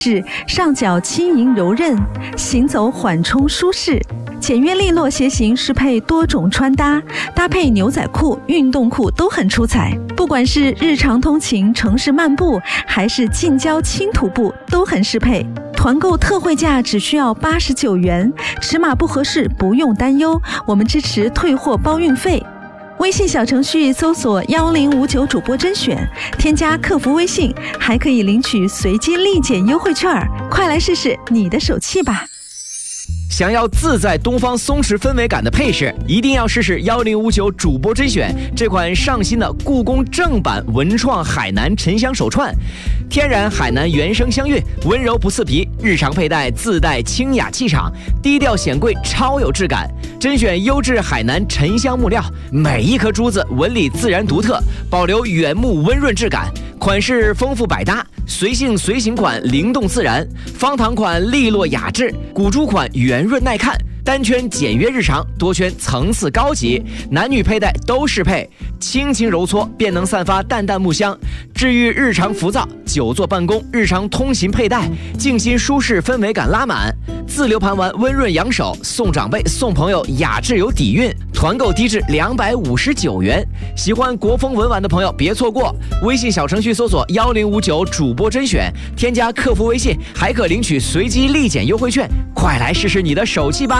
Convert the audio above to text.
上脚轻盈柔韧，行走缓冲舒适，简约利落鞋型适配多种穿搭，搭配牛仔裤、运动裤都很出彩。不管是日常通勤、城市漫步，还是近郊轻徒步，都很适配。团购特惠价只需要89元，尺码不合适不用担忧，我们支持退货包运费。微信小程序搜索1059主播甄选，添加客服微信，还可以领取随机立减优惠券，快来试试你的手气吧！ 想要自在东方松弛氛围感的配饰，一定要试试1059主播甄选这款上新的故宫正版文创海南沉香手串，天然海南原生香韵，温柔不刺鼻，日常佩戴自带清雅气场，低调显贵，超有质感。甄选优质海南沉香木料，每一颗珠子纹理自然独特，保留原木温润质感，款式丰富百搭，随性随行款灵动自然，方糖款利落雅致，古珠款圆润耐看，单圈简约日常，多圈层次高级，男女佩戴都适配，轻轻揉搓便能散发淡淡木香，治愈日常浮躁，久坐办公、日常通勤佩戴，静心舒适氛围感拉满。自流盘玩温润养手，送长辈送朋友雅致有底蕴，团购低至259元。喜欢国风文玩的朋友别错过，微信小程序搜索1059主播甄选，添加客服微信，还可领取随机立减优惠券，快来试试你的手气吧！